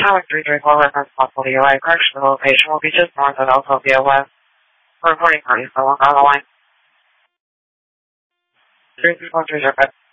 Tower 334 reference possible DOI. Correction, the location will be just north of Altopia West. Reporting party, so on the line. 334 305.